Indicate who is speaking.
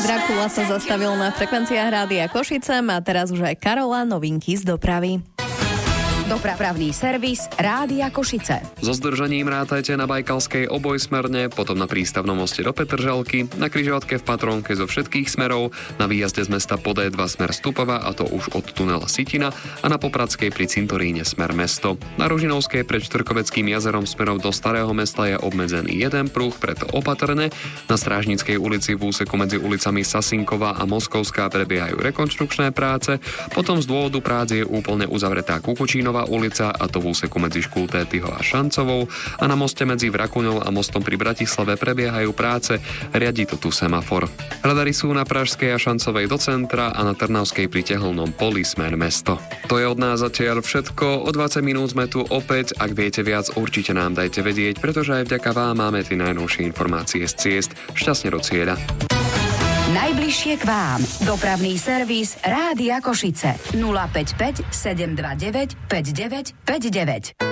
Speaker 1: Drakula sa zastavil na frekvenciách Rádia Košice a teraz už aj Karola, novinky z dopravy.
Speaker 2: Dopravný servis Rádia Košice.
Speaker 3: So zdržaním rátajte na Bajkalskej obojsmerne, potom na prístavnom moste do Petržalky, na križovatke v Patrónke zo všetkých smerov, na výjazde z mesta po D2 smer Stupava, a to už od tunela Sitina, a na Popradskej pri cintoríne smer mesto. Na Ružinovskej pred Štvrkoveckým jazerom smerom do Starého mesta je obmedzený jeden pruh, preto opatrne. Na Strážnickej ulici v úseku medzi ulicami Sasinková a Moskovská prebiehajú rekonštrukčné práce, potom z dôvodu prác je úplne uzavretá Kukučínová ulica, a to v úseku medzi Škultétyho a Šancovou, a na moste medzi Vrakuňou a mostom pri Bratislave prebiehajú práce, riadi to tu semafor. Radary sú na Pražskej a Šancovej do centra a na Trnavskej pri Tehlnom poli smer mesto. To je od nás zatiaľ všetko, o 20 minút sme tu opäť, ak viete viac, určite nám dajte vedieť, pretože aj vďaka vám máme tie najnovšie informácie z ciest. Šťastne do cieľa.
Speaker 2: Najbližšie k vám. Dopravný servis Rádia Košice. 055 729 5959.